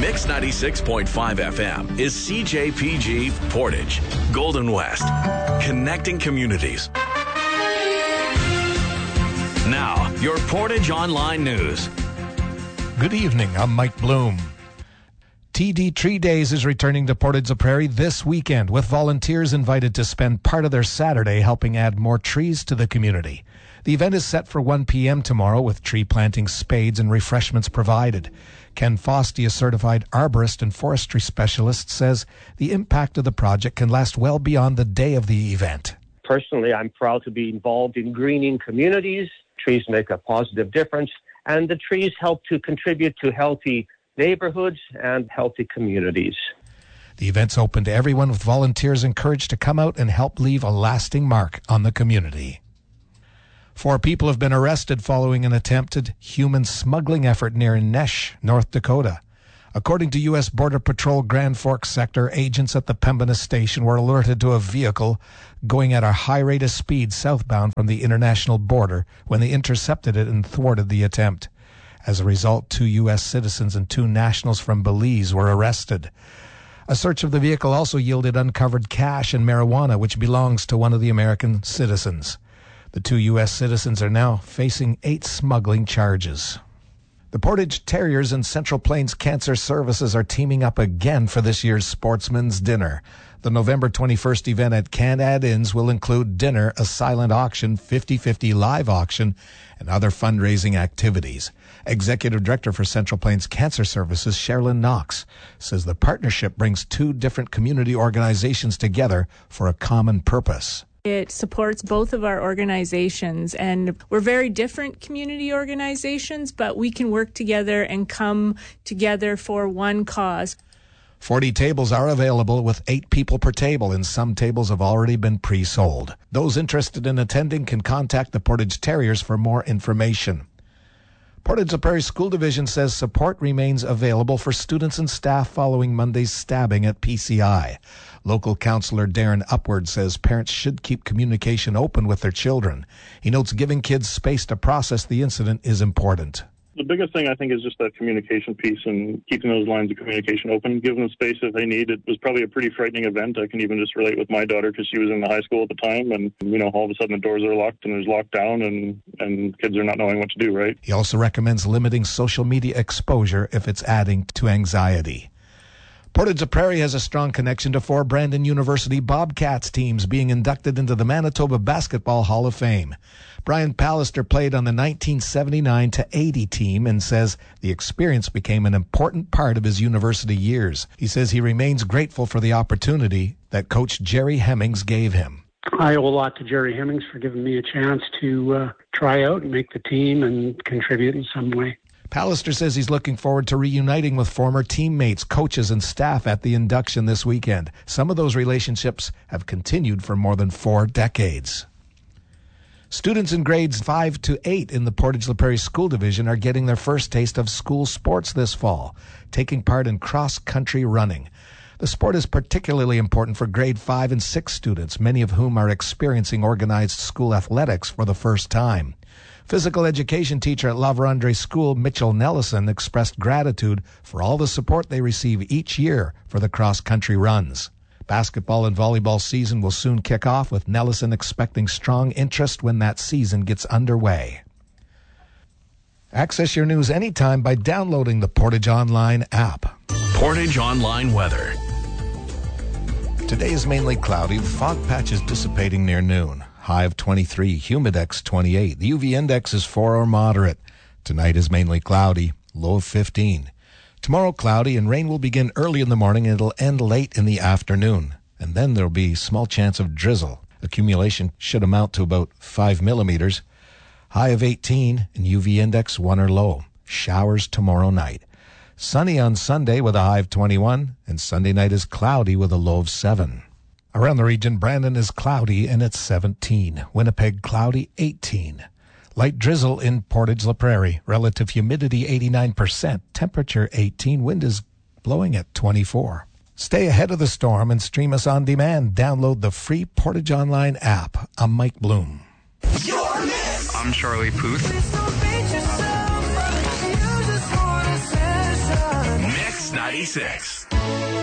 Mix 96.5 FM is CJPG Portage, Golden West, connecting communities. Now, your Portage Online News. Good evening, I'm Mike Bloom. TD Tree Days is returning to Portage la Prairie this weekend, with volunteers invited to spend part of their Saturday helping add more trees to the community. The event is set for 1 p.m. tomorrow, with tree planting spades and refreshments provided. Ken Fosty, a certified arborist and forestry specialist, says the impact of the project can last well beyond the day of the event. Personally, I'm proud to be involved in greening communities. Trees make a positive difference, and the trees help to contribute to healthy neighborhoods and healthy communities. The event's open to everyone, with volunteers encouraged to come out and help leave a lasting mark on the community. 4 people have been arrested following an attempted human smuggling effort near Nesh, North Dakota. According to U.S. Border Patrol Grand Forks sector, agents at the Pembina station were alerted to a vehicle going at a high rate of speed southbound from the international border when they intercepted it and thwarted the attempt. As a result, 2 U.S. citizens and 2 nationals from Belize were arrested. A search of the vehicle also yielded uncovered cash and marijuana, which belongs to one of the American citizens. The 2 U.S. citizens are now facing 8 smuggling charges. The Portage Terriers and Central Plains Cancer Services are teaming up again for this year's Sportsman's Dinner. The November 21st event at Canad Inns will include dinner, a silent auction, 50-50 live auction, and other fundraising activities. Executive Director for Central Plains Cancer Services, Sherilyn Knox, says the partnership brings 2 different community organizations together for a common purpose. It supports both of our organizations, and we're very different community organizations, but we can work together and come together for one cause. 40 tables are available with 8 people per table, and some tables have already been pre-sold. Those interested in attending can contact the Portage Terriers for more information. Portage la Prairie School Division says support remains available for students and staff following Monday's stabbing at PCI. Local councillor Darren Upward says parents should keep communication open with their children. He notes giving kids space to process the incident is important. The biggest thing, I think, is just that communication piece and keeping those lines of communication open, giving them space if they need. It was probably a pretty frightening event. I can even just relate with my daughter because she was in the high school at the time. And, all of a sudden the doors are locked and there's lockdown and kids are not knowing what to do, right? He also recommends limiting social media exposure if it's adding to anxiety. Portage la Prairie has a strong connection to 4 Brandon University Bobcats teams being inducted into the Manitoba Basketball Hall of Fame. Brian Pallister played on the 1979-80 team and says the experience became an important part of his university years. He says he remains grateful for the opportunity that Coach Jerry Hemmings gave him. I owe a lot to Jerry Hemmings for giving me a chance to try out and make the team and contribute in some way. Pallister says he's looking forward to reuniting with former teammates, coaches, and staff at the induction this weekend. Some of those relationships have continued for more than 4 decades. Students in grades 5 to 8 in the Portage la Prairie School Division are getting their first taste of school sports this fall, taking part in cross-country running. The sport is particularly important for grade 5 and 6 students, many of whom are experiencing organized school athletics for the first time. Physical education teacher at La Vérendrye School, Mitchell Nellison, expressed gratitude for all the support they receive each year for the cross-country runs. Basketball and volleyball season will soon kick off, with Nellison expecting strong interest when that season gets underway. Access your news anytime by downloading the Portage Online app. Portage Online weather. Today is mainly cloudy, with fog patches dissipating near noon. High of 23, humidex 28. The UV index is 4 or moderate. Tonight is mainly cloudy, low of 15. Tomorrow cloudy, and rain will begin early in the morning and it'll end late in the afternoon. And then there'll be small chance of drizzle. Accumulation should amount to about 5 millimeters. High of 18 and UV index 1 or low. Showers tomorrow night. Sunny on Sunday with a high of 21, and Sunday night is cloudy with a low of 7. Around the region, Brandon is cloudy and it's 17. Winnipeg cloudy, 18. Light drizzle in Portage la Prairie. Relative humidity 89%. Temperature 18. Wind is blowing at 24. Stay ahead of the storm and stream us on demand. Download the free Portage Online app. I'm Mike Bloom. I'm Charlie Puth. Mix 96.